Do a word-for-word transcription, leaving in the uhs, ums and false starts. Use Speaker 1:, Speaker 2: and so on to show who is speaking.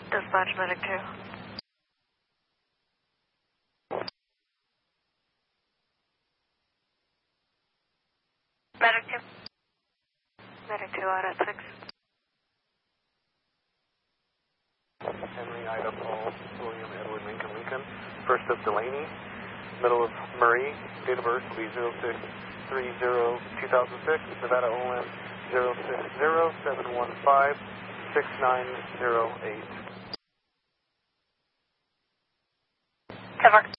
Speaker 1: Dispatch Medic two. Medic two. Medic two out at six.
Speaker 2: Henry, Ida, Paul, William, Edward, Lincoln, Lincoln. First of Delaney, middle of Murray, date of birth will be zero six three zero two thousand six, Nevada O M zero six zero seven one five six nine zero eight.
Speaker 1: Cover.